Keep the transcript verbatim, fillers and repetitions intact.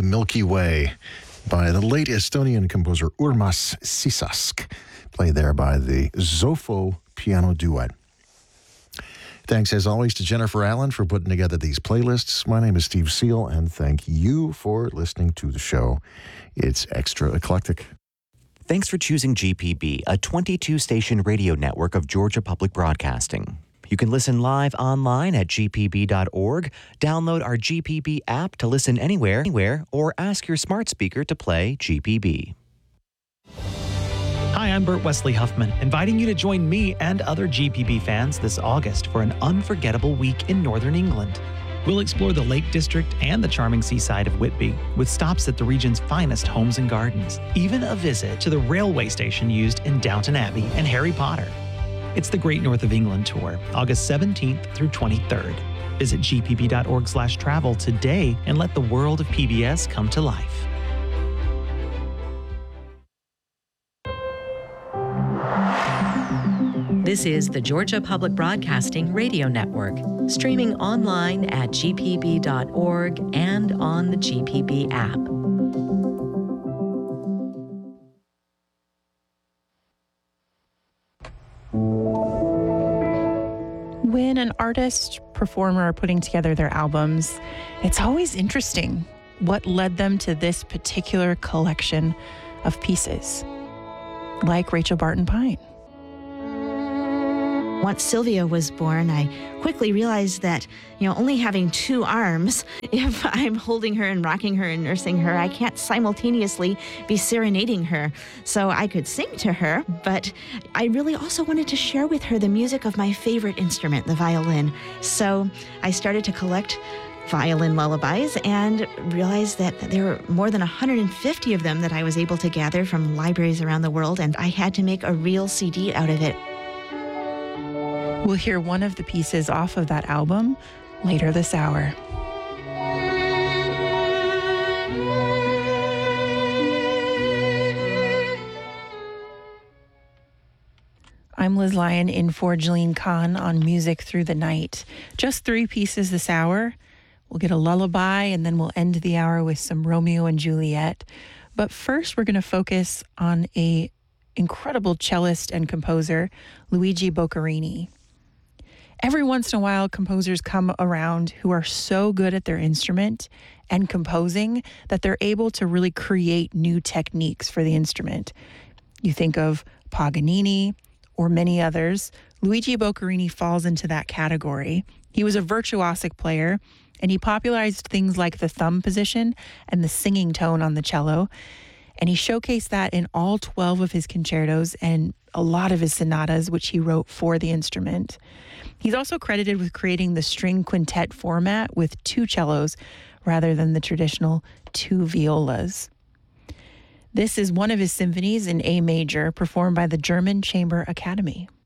The Milky Way by the late Estonian composer Urmas Sisask, played there by the Zofo Piano Duet. Thanks, as always, to Jennifer Allen for putting together these playlists. My name is Steve Seal, and thank you for listening to the show. It's extra eclectic. Thanks for choosing G P B, a twenty-two station radio network of Georgia Public Broadcasting. You can listen live online at g p b dot org, download our G P B app to listen anywhere, anywhere, or ask your smart speaker to play G P B. Hi, I'm Bert Wesley Huffman, inviting you to join me and other G P B fans this August for an unforgettable week in Northern England. We'll explore the Lake District and the charming seaside of Whitby, with stops at the region's finest homes and gardens, even a visit to the railway station used in Downton Abbey and Harry Potter. It's the Great North of England Tour, August seventeenth through twenty-third. Visit g p b dot org slash travel today and let the world of P B S come to life. This is the Georgia Public Broadcasting Radio Network, streaming online at g p b dot org and on the G P B app. When an artist, performer are putting together their albums, it's always interesting what led them to this particular collection of pieces, like Rachel Barton Pine. Once Sylvia was born, I quickly realized that, you know, only having two arms, if I'm holding her and rocking her and nursing her, I can't simultaneously be serenading her. So I could sing to her, but I really also wanted to share with her the music of my favorite instrument, the violin. So I started to collect violin lullabies and realized that there were more than one hundred fifty of them that I was able to gather from libraries around the world, and I had to make a real C D out of it. We'll hear one of the pieces off of that album later this hour. I'm Liz Lyon in for Jeline Kahn on Music Through the Night. Just three pieces this hour. We'll get a lullaby, and then we'll end the hour with some Romeo and Juliet. But first, we're going to focus on a incredible cellist and composer, Luigi Boccherini. Every once in a while, composers come around who are so good at their instrument and composing that they're able to really create new techniques for the instrument. You think of Paganini or many others. Luigi Boccherini falls into that category. He was a virtuosic player, and he popularized things like the thumb position and the singing tone on the cello. And he showcased that in all twelve of his concertos and a lot of his sonatas, which he wrote for the instrument. He's also credited with creating the string quintet format with two cellos rather than the traditional two violas. This is one of his symphonies in A major, performed by the German Chamber Academy.